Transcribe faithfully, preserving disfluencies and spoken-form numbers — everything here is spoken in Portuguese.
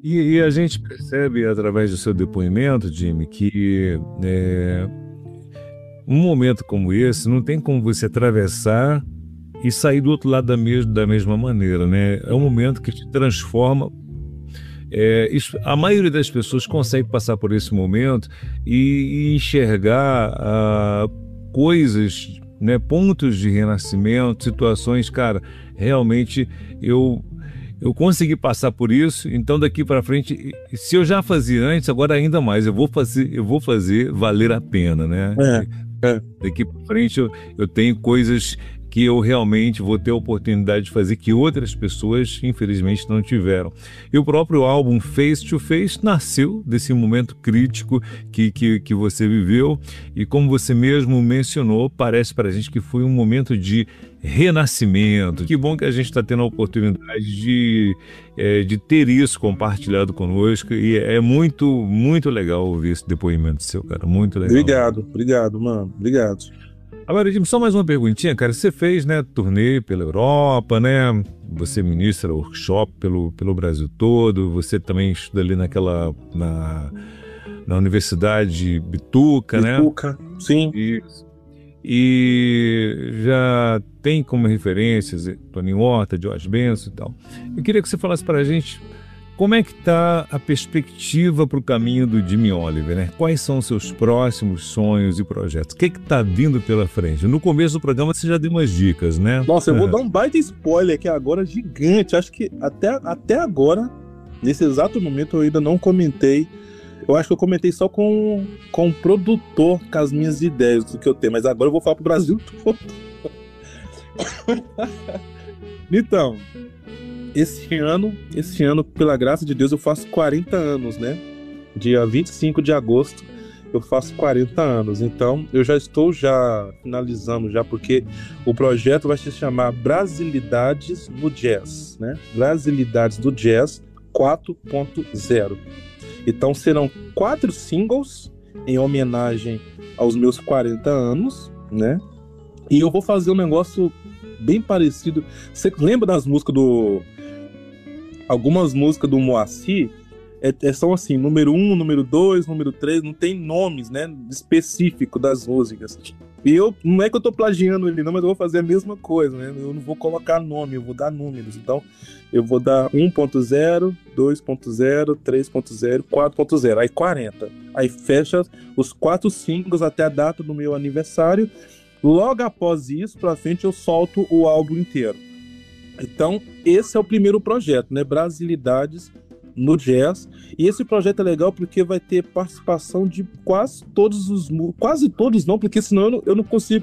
E, e a gente percebe através do seu depoimento, Jimmy, que é, um momento como esse não tem como você atravessar e sair do outro lado da, mes da mesma maneira, né? É um momento que te transforma. É, isso, a maioria das pessoas consegue passar por esse momento e, e enxergar ah, coisas, né, pontos de renascimento, situações, cara, realmente eu eu consegui passar por isso, então daqui para frente, se eu já fazia antes, agora ainda mais, eu vou fazer, eu vou fazer valer a pena, né? É, é. Daqui para frente eu, eu tenho coisas que eu realmente vou ter a oportunidade de fazer que outras pessoas, infelizmente, não tiveram. E o próprio álbum Face to Face nasceu desse momento crítico que, que, que você viveu e, como você mesmo mencionou, parece para a gente que foi um momento de renascimento. Que bom que a gente está tendo a oportunidade de, é, de ter isso compartilhado conosco e é muito, muito legal ouvir esse depoimento seu, cara, muito legal. Obrigado, obrigado, mano, obrigado. Agora, Jimmy, só mais uma perguntinha, cara. Você fez, né, turnê pela Europa, né? Você ministra workshop pelo, pelo Brasil todo. Você também estuda ali naquela, na, na Universidade Bituca, né? Bituca, sim. Isso. E já tem como referências Tony Horta, George Benson e tal. Eu queria que você falasse para a gente como é que está a perspectiva para o caminho do Jimmy Oliver, né? Quais são os seus próximos sonhos e projetos? O que está vindo pela frente? No começo do programa você já deu umas dicas, né? Nossa, eu vou dar um baita spoiler aqui agora, gigante. Acho que até, até agora, nesse exato momento, eu ainda não comentei. Eu acho que eu comentei só com, com o produtor, com as minhas ideias do que eu tenho. Mas agora eu vou falar pro Brasil todo. Então, esse ano, esse ano, pela graça de Deus, eu faço quarenta anos, né? Dia vinte e cinco de agosto, eu faço quarenta anos. Então, eu já estou já finalizando já, porque o projeto vai se chamar Brasilidades no Jazz, né? Brasilidades do Jazz quatro ponto zero. Então, serão quatro singles em homenagem aos meus quarenta anos, né? E eu vou fazer um negócio bem parecido. Você lembra das músicas do... Algumas músicas do Moacir é, é, são assim, número um, número dois, número três, não tem nomes, né, específico das músicas. E eu, não é que eu tô plagiando ele não, mas eu vou fazer a mesma coisa, né? Eu não vou colocar nome, eu vou dar números. Então, eu vou dar um ponto zero, dois ponto zero, três ponto zero, quatro ponto zero, aí quarenta. Aí fecha os quatro singles até a data do meu aniversário. Logo após isso, pra frente, eu solto o álbum inteiro. Então, esse é o primeiro projeto, né? Brasilidades no Jazz. E esse projeto é legal porque vai ter participação de quase todos os... Quase todos não, porque senão eu não, eu não consigo